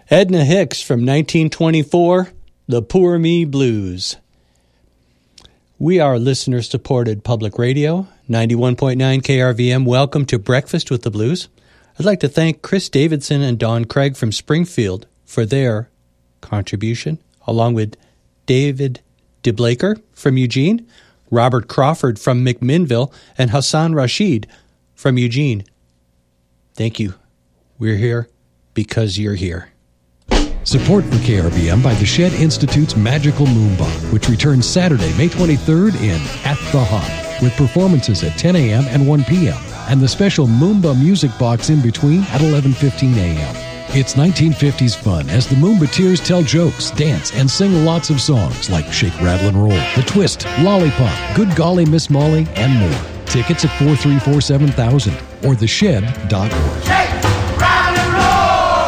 Edna Hicks from 1924, The Poor Me Blues. We are listener-supported public radio, 91.9 KRVM. Welcome to Breakfast with the Blues. I'd like to thank Chris Davidson and Don Craig from Springfield for their contribution, along with David DeBlaker from Eugene, Robert Crawford from McMinnville, and Hassan Rashid from Eugene. Thank you. We're here because you're here. Support for KRVM by the Shed Institute's Magical Moomba, which returns Saturday, May 23rd in At the Hop, with performances at 10 a.m. and 1 p.m., and the special Moomba music box in between at 11:15 a.m. It's 1950s fun as the Moombateers tell jokes, dance, and sing lots of songs like Shake, Rattle, and Roll, The Twist, Lollipop, Good Golly Miss Molly, and more. Tickets at 434-7000 or theshed.org. Shake, rattle, and roll!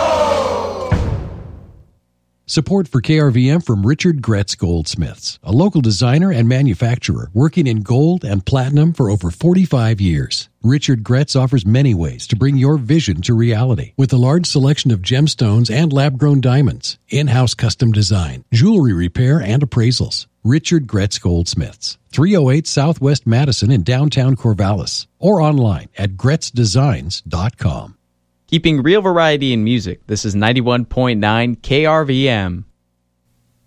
Support for KRVM from Richard Gretz Goldsmiths, a local designer and manufacturer working in gold and platinum for over 45 years. Richard Gretz offers many ways to bring your vision to reality with a large selection of gemstones and lab-grown diamonds, in-house custom design, jewelry repair, and appraisals. Richard Gretz Goldsmiths, 308 Southwest Madison in downtown Corvallis, or online at gretzdesigns.com. Keeping real variety in music, this is 91.9 KRVM.